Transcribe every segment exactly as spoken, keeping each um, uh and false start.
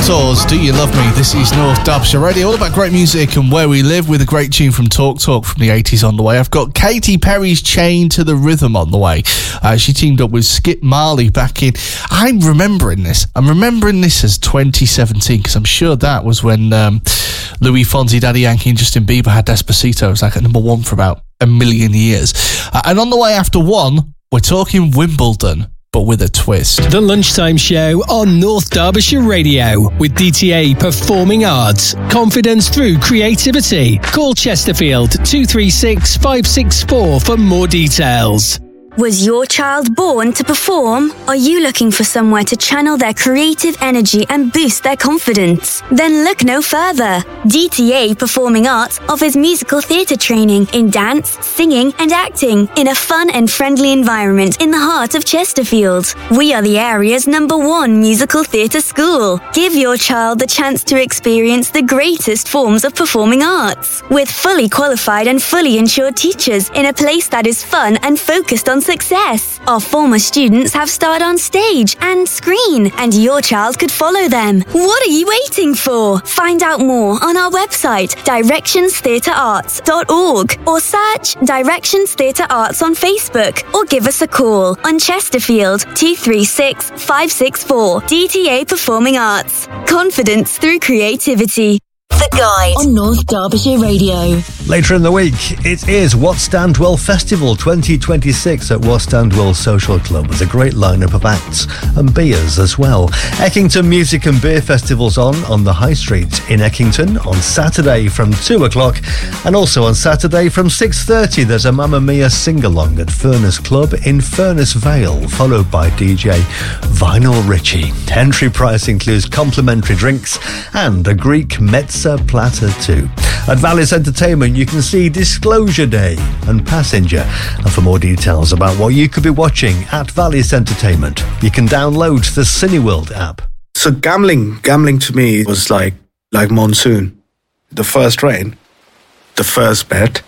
Outdoors, Do You Love Me? This is North Derbyshire Radio, all about great music and where we live, with a great tune from Talk Talk from the eighties on the way. I've got Katy Perry's Chained to the Rhythm on the way. Uh, she teamed up with Skip Marley back in... I'm remembering this. I'm remembering this as twenty seventeen, because I'm sure that was when um, Louis Fonsi, Daddy Yankee and Justin Bieber had Despacito. It was like at number one for about a million years. Uh, and on the way after one, we're talking Wimbledon, but with a twist. The Lunchtime Show on North Derbyshire Radio with D T A Performing Arts. Confidence through creativity. Call Chesterfield two three six, five six four for more details. Was your child born to perform? Are you looking for somewhere to channel their creative energy and boost their confidence? Then look no further. D T A Performing Arts offers musical theatre training in dance, singing and acting in a fun and friendly environment in the heart of Chesterfield. We are the area's number one musical theatre school. Give your child the chance to experience the greatest forms of performing arts with fully qualified and fully insured teachers in a place that is fun and focused on success. Our former students have starred on stage and screen, and your child could follow them. What are you waiting for? Find out more on our website, directions theatre arts dot org, or search Directions Theatre Arts on Facebook, or give us a call on Chesterfield two three six, five six four. D T A Performing Arts. Confidence through creativity. The Guide on North Derbyshire Radio. Later in the week, it is Wat Standwell Festival twenty twenty-six at Wat Standwell Social Club, with a great lineup of acts and beers as well. Eckington Music and Beer Festival's on on the High Street in Eckington on Saturday from two o'clock, and also on Saturday from six thirty there's a Mamma Mia sing-along at Furness Club in Furness Vale, followed by D J Vinyl Richie. Entry price includes complimentary drinks and a Greek mezza platter too. At Vallis Entertainment you can see Disclosure Day and Passenger, and for more details about what you could be watching at Vallis Entertainment, you can download the Cineworld app. So gambling gambling to me was like like monsoon. The first rain, the first bet,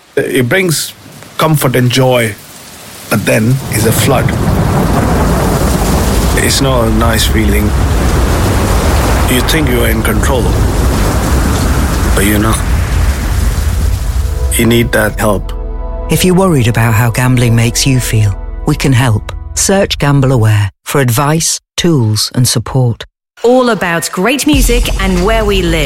it brings comfort and joy, but then is a flood. It's not a nice feeling. You think you're in control, but you're not. You need that help. If you're worried about how gambling makes you feel, we can help. Search Gamble Aware for advice, tools and support. All about great music and where we live.